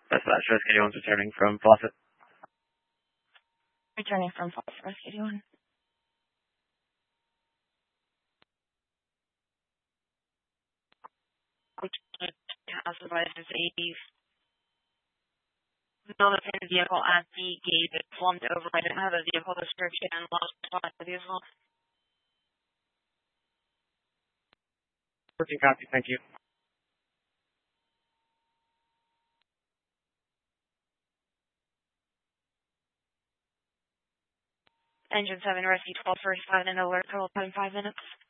That's Rescue 1's returning from Fawcett. Returning from Fawcett, Rescue 1. Has advised is a military vehicle at the gate that slumped over. I didn't have a vehicle description and lost spot the vehicle. Working copy, thank you. Engine 7, Rescue 1245, and alert total time 5 minutes.